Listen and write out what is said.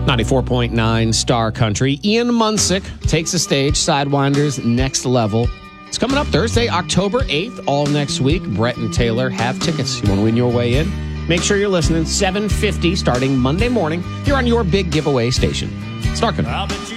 94.9 Star Country. Ian Munsick takes the stage, Sidewinders Next Level. It's coming up Thursday, October 8th, all next week. Brett and Taylor have tickets. You want to win your way in? Make sure you're listening. 7:50 starting Monday morning here on your big giveaway station. Star Country.